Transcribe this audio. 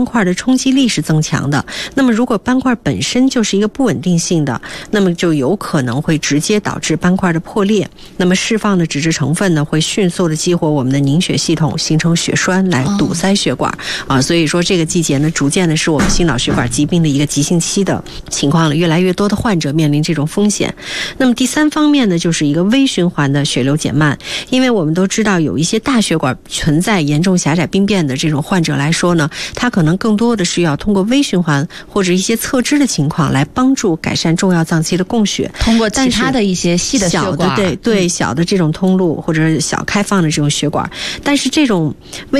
块的冲击力是增强的。那么如果斑块本身就是一个不稳定性的，那么就有可能会直接导致斑块的破裂。那么释放的脂质成分呢，会迅速的激活我们的凝血系统，形成血栓来堵塞血管所以说这个季节呢，逐渐的是我们心脑血管疾病的一个急性期的情况了，越来越多的患者面临这种风险。那么第三方面呢，就是一个微循环的血流减慢。因为我们都知道有一些大血管存在严重狭窄病变的这种患者来说呢，他可能更多的是要通过微循环或者一些侧支的情况来帮助改善重要脏器的供血， 通过其他的一些细的血管， 小的对小的这种通路或者小开放的这种血管。但是这种